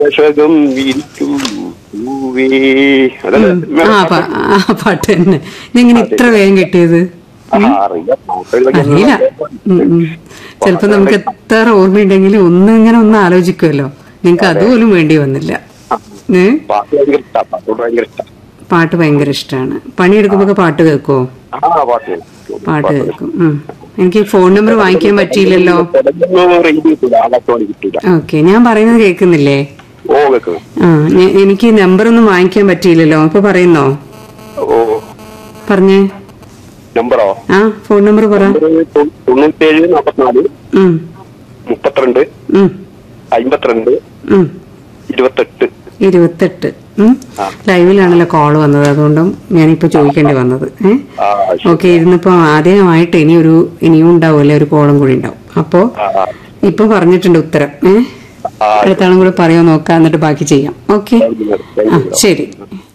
ദശകം വിരിക്കും പൂവേ. അതല്ലേ ആ പാട്ട് തന്നെ. ഇതെങ്ങനെ ഇത്ര വേഗം കിട്ടിയത്? അറിയില്ല. ചിലപ്പോ നമുക്ക് എത്ര ഓർമ്മയുണ്ടെങ്കിലും ഇങ്ങനെ ഒന്ന് ആലോചിക്കുമല്ലോ. നിങ്ങക്ക് അതുപോലും വേണ്ടി വന്നില്ല. പാട്ട് ഭയങ്കര ഇഷ്ടമാണ്. പണിയെടുക്കുമ്പോ പാട്ട് കേൾക്കുവോ? പാട്ട് കേൾക്കും. എനിക്ക് ഫോൺ നമ്പർ വാങ്ങിക്കാൻ പറ്റിയില്ലല്ലോ. ഓക്കെ, ഞാൻ പറയുന്നത് കേൾക്കുന്നില്ലേ? എനിക്ക് നമ്പറൊന്നും വാങ്ങിക്കാൻ പറ്റിയില്ലല്ലോ. ഇപ്പൊ പറയുന്നോ? പറഞ്ഞേ. നമ്പറോ? ഫോൺ നമ്പർ പറ. 97 44 32 52 28. ലൈവിലാണല്ലോ കോള് വന്നത്, അതുകൊണ്ടും ഞാനിപ്പോ ചോദിക്കേണ്ടി വന്നത്. ഓക്കെ, ഇതിന്നിപ്പോ ആദ്യമായിട്ട് ഇനിയും ഉണ്ടാവുമല്ലേ, ഒരു കോളും കൂടി ഉണ്ടാവും. അപ്പോ ഇപ്പൊ പറഞ്ഞിട്ടുണ്ട് ഉത്തരം. അടുത്താളും കൂടെ പറയാൻ നോക്കാം, എന്നിട്ട് ബാക്കി ചെയ്യാം. ഓക്കെ, ശരി.